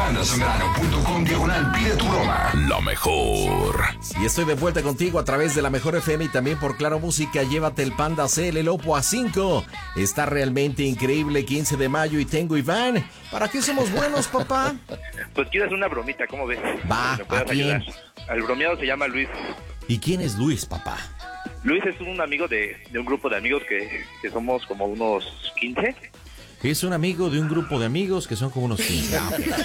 pandasambrano.com/pide tu broma. La mejor. Y estoy de vuelta contigo a través de la Mejor FM y también por Claro Música. Llévate el Panda CL el Oppo A5. Está realmente increíble. 15 de mayo y tengo Iván. ¿Para qué somos buenos, papá? Pues quieres una bromita, ¿cómo ves? Va, ¿Me puedes ¿a quién? ayudar? El bromeado se llama Luis. ¿Y quién es Luis, papá? Luis es un amigo de un grupo de amigos que somos como unos 15. Es un amigo de un grupo de amigos que son como unos 15. Ah, okay.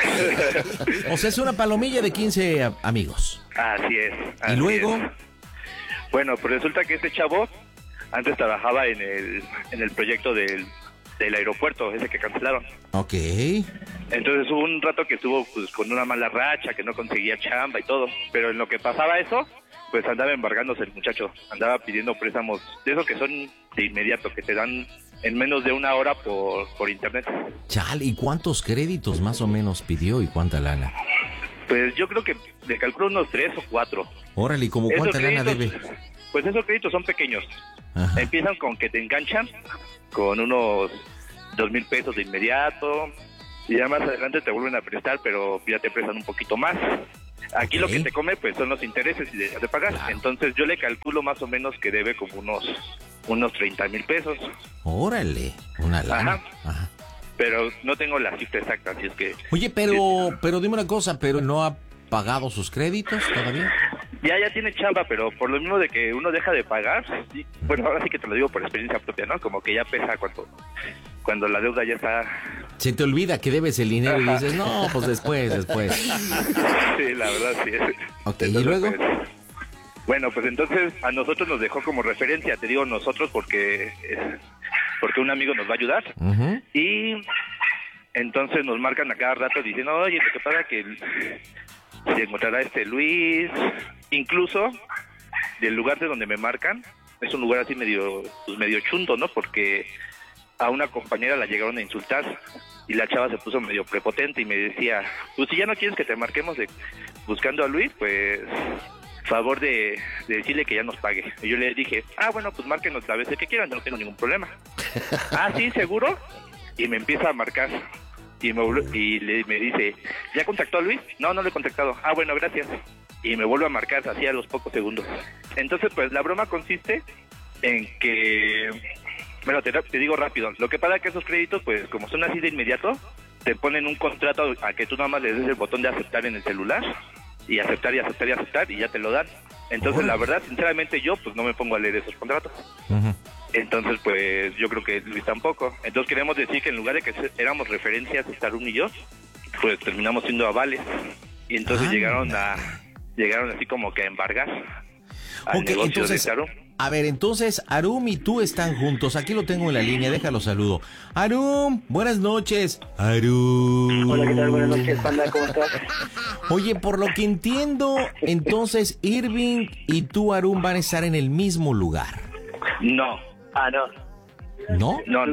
O sea, es una palomilla de 15 amigos. Así es. ¿Y luego? Bueno, pues resulta que este chavo antes trabajaba en el proyecto del aeropuerto, ese que cancelaron. Ok. Entonces hubo un rato que estuvo pues con una mala racha, que no conseguía chamba y todo. Pero en lo que pasaba eso, pues andaba embargándose el muchacho. Andaba pidiendo préstamos de esos que son de inmediato, que te dan en menos de una hora por internet. Chale, ¿y cuántos créditos más o menos pidió y cuánta lana? Pues yo creo que le calculo unos 3 o 4. Órale, ¿y como cuánta lana debe? Pues esos créditos son pequeños. Ajá. Empiezan con que te enganchan con unos 2,000 pesos de inmediato y ya más adelante te vuelven a prestar, pero ya te prestan un poquito más. Aquí lo que te come pues son los intereses y dejas de pagar. Claro. Entonces yo le calculo más o menos que debe como unos 30,000 pesos. Órale, una lana. Ajá. Ajá. Pero no tengo la cifra exacta, así es que... Oye, pero dime una cosa, ¿pero no ha pagado sus créditos todavía? Ya tiene chamba, pero por lo mismo de que uno deja de pagar, sí, bueno, ahora sí que te lo digo por experiencia propia, ¿no? Como que ya pesa cuando la deuda ya está... Se te olvida que debes el dinero. Ajá. Y dices, no, pues después. Sí, la verdad, sí. Ok, entonces, ¿y luego? Bueno, pues entonces a nosotros nos dejó como referencia, te digo nosotros porque un amigo nos va a ayudar. Uh-huh. Y entonces nos marcan a cada rato diciendo, oye, lo que pasa que se encontrará Luis. Incluso del lugar de donde me marcan, es un lugar así medio chundo, ¿no? Porque a una compañera la llegaron a insultar y la chava se puso medio prepotente y me decía, pues si ya no quieres que te marquemos buscando a Luis, pues favor de decirle que ya nos pague. Y yo le dije, bueno, pues márquenos la vez que quieran, no tengo ningún problema. Sí, ¿seguro? Y me empieza a marcar y me dice, ¿ya contactó a Luis? No lo he contactado. Bueno, gracias. Y me vuelve a marcar así a los pocos segundos. Entonces, pues la broma consiste en que... Bueno, te digo rápido. Lo que pasa es que esos créditos, pues como son así de inmediato, te ponen un contrato a que tú nada más le des el botón de aceptar en el celular y aceptar y ya te lo dan. Entonces, la verdad, sinceramente yo pues no me pongo a leer esos contratos. Uh-huh. Entonces, pues yo creo que Luis tampoco. Entonces queremos decir que en lugar de que éramos referencias, Starun y yo, pues terminamos siendo avales. Y entonces llegaron así como que a embargar al negocio entonces, de Starun. A ver, entonces Arum y tú están juntos. Aquí lo tengo en la línea, déjalo saludo. Arum, buenas noches. Arum. Hola, ¿qué tal? Buenas noches, Panda, ¿cómo estás? Oye, por lo que entiendo, entonces Irving y tú, Arum, van a estar en el mismo lugar. No. No. ¿No? No,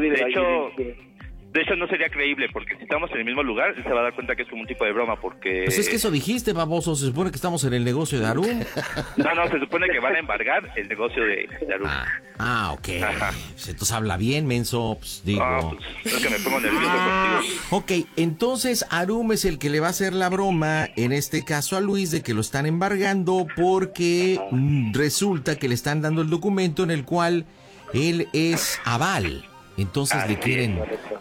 de hecho no sería creíble, porque si estamos en el mismo lugar, él se va a dar cuenta que es como un tipo de broma, porque... Pues es que eso dijiste, baboso, se supone que estamos en el negocio de Arum. No, se supone que van a embargar el negocio de Arum. Ok. Pues entonces habla bien, menso, pues digo... Pues es que me pongo nervioso contigo. Ok, entonces Arum es el que le va a hacer la broma, en este caso a Luis, de que lo están embargando porque resulta que le están dando el documento en el cual él es aval. Entonces le quieren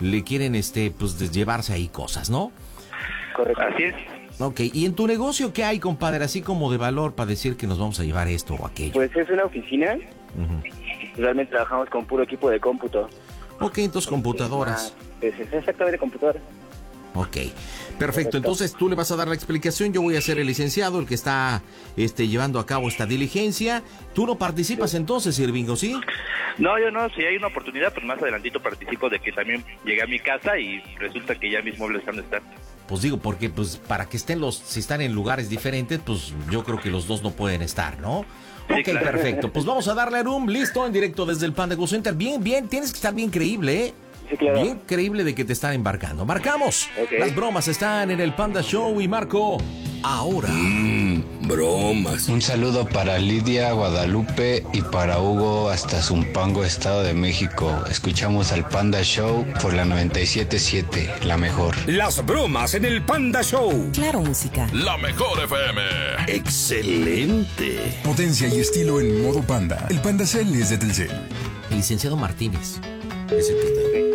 pues llevarse ahí cosas, ¿no? Correcto. Así es. Ok, ¿y en tu negocio qué hay, compadre? Así como de valor para decir que nos vamos a llevar esto o aquello. Pues es una oficina. Uh-huh. Realmente trabajamos con puro equipo de cómputo. Ok, entonces computadoras. Pues es exactamente computadoras. Ok, perfecto. Entonces tú le vas a dar la explicación. Yo voy a ser el licenciado, el que está llevando a cabo esta diligencia. ¿Tú no participas entonces, Irvingo, sí? No, yo no. Si hay una oportunidad, pues más adelantito participo de que también llegué a mi casa y resulta que ya mis muebles están donde están. Pues digo, porque pues para que estén si están en lugares diferentes, pues yo creo que los dos no pueden estar, ¿no? Sí, ok, claro. Perfecto. Pues vamos a darle a Arum, listo, en directo desde el Panda Go Center. Bien, tienes que estar bien creíble, ¿eh? Sí, claro. Bien creíble de que te están embarcando. ¡Marcamos! Okay. Las bromas están en el Panda Show y marco ahora. Bromas. Un saludo para Lidia, Guadalupe y para Hugo hasta Zumpango, Estado de México. Escuchamos al Panda Show por la 97.7, la mejor. Las bromas en el Panda Show. Claro, música. La mejor FM. Excelente. Potencia y estilo en modo Panda. El Panda Cell es de Telcel. El licenciado Martínez es el que está.